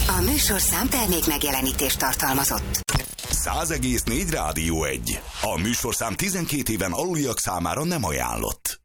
A műsorszám termék megjelenítést tartalmazott. 100,4 Rádió 1. A műsorszám 12 éven aluliak számára nem ajánlott.